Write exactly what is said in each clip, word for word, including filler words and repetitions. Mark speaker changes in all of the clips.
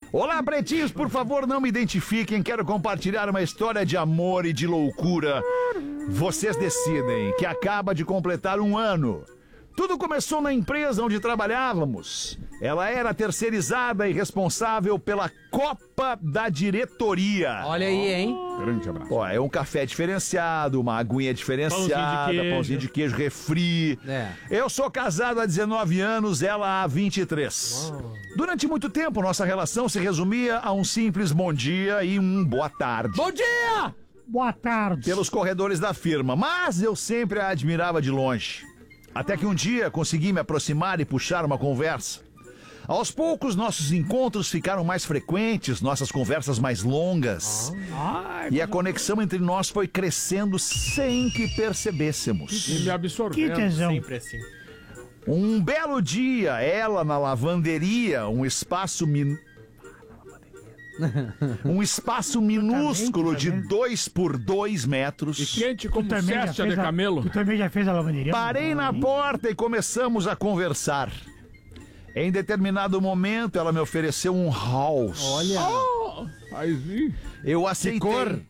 Speaker 1: Olá, pretinhos, por favor, não me identifiquem. Quero compartilhar uma história de amor e de loucura. Vocês decidem, que acaba de completar um ano. Tudo começou na empresa onde trabalhávamos. Ela era terceirizada e responsável pela Copa da Diretoria.
Speaker 2: Olha aí, hein?
Speaker 3: Grande abraço.
Speaker 1: Ó, é um café diferenciado, uma aguinha diferenciada,
Speaker 3: Pãozinho de queijo,
Speaker 1: pãozinho de queijo refri.
Speaker 2: É.
Speaker 1: Eu sou casado há dezenove anos, ela há vinte e três. Durante muito tempo, nossa relação se resumia a um simples bom dia e um boa tarde.
Speaker 2: Bom dia!
Speaker 4: Boa tarde.
Speaker 1: Pelos corredores da firma, mas eu sempre a admirava de longe. Até que um dia consegui me aproximar e puxar uma conversa. Aos poucos, nossos encontros ficaram mais frequentes, nossas conversas mais longas.
Speaker 4: Ai,
Speaker 1: E a conexão entre nós foi crescendo sem que percebêssemos.
Speaker 3: E me
Speaker 4: que
Speaker 3: absorvendo.
Speaker 4: tesão.
Speaker 5: Sempre assim.
Speaker 1: Um belo dia, ela na lavanderia, um espaço min... um espaço minúsculo de dois por dois metros.
Speaker 3: E quente como
Speaker 4: Tu também, já
Speaker 3: cesta
Speaker 4: fez
Speaker 3: de
Speaker 4: a,
Speaker 3: camelo.
Speaker 4: tu também já fez a lavanderia?
Speaker 1: Parei na porta e começamos a conversar. Em determinado momento, ela me ofereceu um house.
Speaker 2: Olha.
Speaker 3: Oh, aí sim.
Speaker 1: Eu aceitei.
Speaker 2: cor?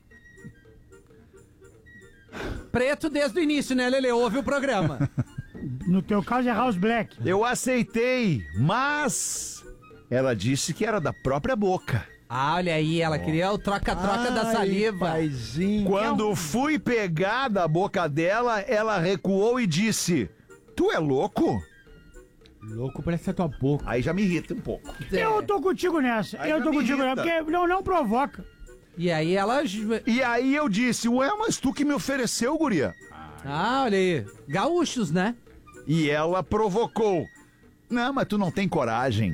Speaker 2: Preto desde o início, né, Lele? Ouve o programa.
Speaker 4: No teu caso é House Black.
Speaker 1: Eu aceitei, mas ela disse que era da própria boca.
Speaker 2: Ah, olha aí, ela queria o troca-troca da saliva.
Speaker 1: Quando fui pegar da boca dela, ela recuou e disse: "Tu é louco?"
Speaker 5: Louco parece a tua boca.
Speaker 1: Aí já me irrita um pouco.
Speaker 4: Eu tô contigo nessa.
Speaker 1: Aí
Speaker 4: eu
Speaker 1: já
Speaker 4: tô
Speaker 1: me
Speaker 4: contigo
Speaker 1: irrita.
Speaker 4: nessa. Porque não, não provoca.
Speaker 2: E aí ela...
Speaker 1: E aí eu disse: "Ué, mas tu que me ofereceu, guria?"
Speaker 2: Ah, olha aí. Gaúchos, né?
Speaker 1: E ela provocou: "Não, mas tu não tem coragem."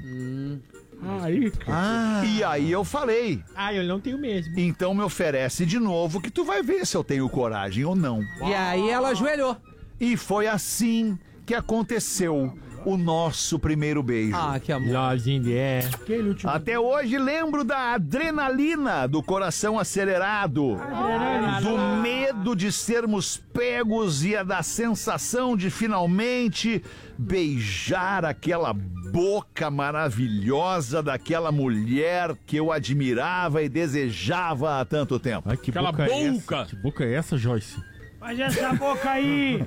Speaker 3: Aí, cara.
Speaker 1: E aí eu falei:
Speaker 5: Ah, eu não tenho mesmo.
Speaker 1: "Então me oferece de novo que tu vai ver se eu tenho coragem ou não."
Speaker 2: E aí ela ajoelhou.
Speaker 1: E foi assim que aconteceu o nosso primeiro beijo.
Speaker 2: Ah, que amor.
Speaker 5: Lozinho é.
Speaker 4: Aquele último.
Speaker 1: Até hoje lembro da adrenalina, do coração acelerado, do medo de sermos pegos e a da sensação de finalmente beijar aquela boca maravilhosa daquela mulher que eu admirava e desejava há tanto tempo.
Speaker 5: Ai, que
Speaker 3: Aquela
Speaker 5: boca, é
Speaker 3: boca.
Speaker 5: essa? Que boca é essa, Joyce?
Speaker 4: Mas essa boca aí.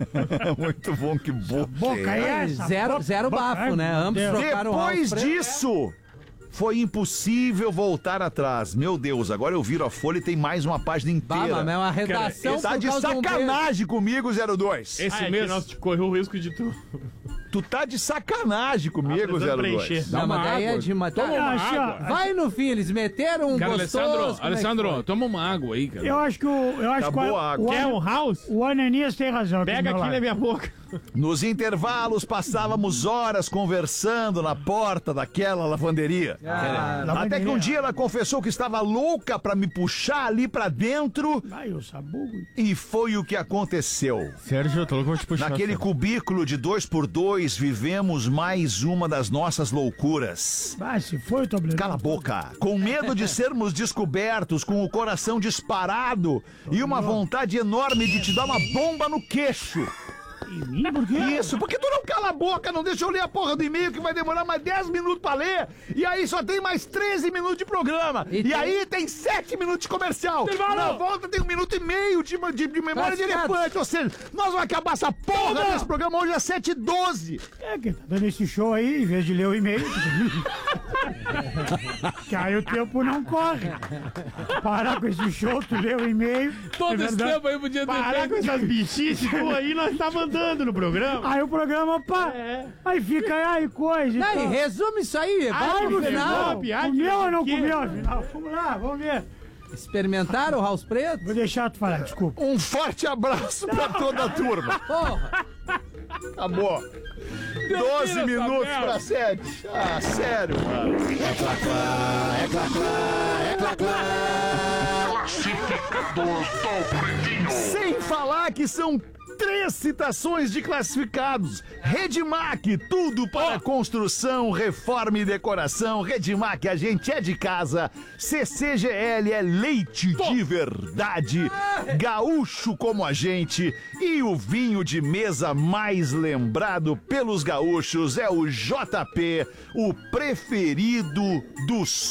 Speaker 1: Muito bom, que boca.
Speaker 4: Boca aí é essa.
Speaker 2: Zero,
Speaker 4: boca-
Speaker 2: zero
Speaker 4: boca-
Speaker 2: bafo,
Speaker 4: Ai,
Speaker 2: né?
Speaker 4: meu
Speaker 2: Ambos
Speaker 4: Deus.
Speaker 2: trocaram o
Speaker 1: Depois
Speaker 2: house preto.
Speaker 1: disso, foi impossível voltar atrás. Meu Deus, agora eu viro a folha e tem mais uma página
Speaker 2: Bah,
Speaker 1: inteira.
Speaker 2: mas é uma redação
Speaker 1: Tá
Speaker 2: por
Speaker 1: de
Speaker 2: causa de um beijo.
Speaker 1: sacanagem comigo, zero dois.
Speaker 3: Esse
Speaker 5: Ah, é que
Speaker 3: mês.
Speaker 5: nós correu o risco de tu.
Speaker 1: Tu tá de sacanagem comigo,
Speaker 5: precisando
Speaker 1: zero
Speaker 5: preencher.
Speaker 1: dois.
Speaker 3: Dá
Speaker 2: Não,
Speaker 3: uma
Speaker 2: mas daí é
Speaker 3: água.
Speaker 2: de matar.
Speaker 3: Toma uma
Speaker 4: Ah, assim, ó,
Speaker 3: água.
Speaker 2: Vai no fim, eles meteram um
Speaker 3: Cara,
Speaker 2: gostoso.
Speaker 3: Alessandro,
Speaker 2: como é que
Speaker 3: Alessandro,
Speaker 2: foi?
Speaker 3: toma uma água aí, cara.
Speaker 4: Eu acho que o. Eu acho
Speaker 1: Acabou
Speaker 4: que o,
Speaker 1: a água.
Speaker 4: o,
Speaker 5: Quer
Speaker 4: Ana-
Speaker 5: um house?
Speaker 4: o Ananias tem razão.
Speaker 5: Pega
Speaker 4: do meu
Speaker 5: aqui
Speaker 4: lado.
Speaker 5: na minha boca.
Speaker 1: Nos intervalos, passávamos horas conversando na porta daquela lavanderia.
Speaker 2: Ah,
Speaker 1: Até que um dia ela confessou que estava louca pra me puxar ali pra dentro
Speaker 4: Ai, o sabugo.
Speaker 1: e foi o que aconteceu.
Speaker 5: Sérgio, eu tô louco pra te puxar.
Speaker 1: Naquele
Speaker 5: Sérgio.
Speaker 1: cubículo de dois por dois, vivemos mais uma das nossas loucuras.
Speaker 4: Vai, se foi, Toblerone.
Speaker 1: Cala a boca. Com medo de sermos descobertos, com o coração disparado e uma vontade enorme de te dar uma bomba no queixo.
Speaker 4: Em mim, por quê?
Speaker 1: Isso, porque tu não cala a boca, não deixa eu ler a porra do e-mail que vai demorar mais dez minutos pra ler. E aí só tem mais treze minutos de programa.
Speaker 2: E
Speaker 1: E,
Speaker 2: tem-
Speaker 1: aí tem sete minutos de comercial.
Speaker 3: Intervalo.
Speaker 1: Na volta tem um minuto e meio de, de, de memória de
Speaker 2: Classificados.
Speaker 1: elefante. Ou seja, nós vamos acabar essa porra desse programa hoje às sete e doze.
Speaker 4: É, que tá dando esse show aí, em vez de ler o e-mail. Que aí o tempo não corre. Parar com esse show, tu lê o e-mail.
Speaker 3: Todo
Speaker 4: é
Speaker 3: esse
Speaker 4: verdade.
Speaker 3: tempo aí podia ter
Speaker 5: Parar com
Speaker 3: feito.
Speaker 5: essas bichices tu aí, nós tava andando no programa.
Speaker 4: Aí o programa, pá.
Speaker 5: É.
Speaker 4: Aí fica aí coisa. e
Speaker 2: Não, e
Speaker 4: tal.
Speaker 2: resume isso aí, vai
Speaker 5: Ai,
Speaker 2: no
Speaker 5: meu
Speaker 2: final.
Speaker 5: Deus. piada,
Speaker 4: Comeu ou não
Speaker 5: que-
Speaker 4: comeu? Afinal, vamos lá, vamos ver.
Speaker 2: Experimentaram o house preto?
Speaker 4: Vou deixar tu falar, desculpa.
Speaker 1: Um forte abraço pra toda a turma.
Speaker 2: Porra!
Speaker 1: Acabou. doze
Speaker 3: essa
Speaker 1: minutos
Speaker 3: merda.
Speaker 1: pra sete. Ah, sério, mano. Sem falar que são três citações de classificados. Redmac, tudo para construção, reforma e decoração. Redmac, a gente é de casa. C C G L é leite de verdade. Gaúcho como a gente. E o vinho de mesa mais lembrado pelos gaúchos é o J P, o preferido do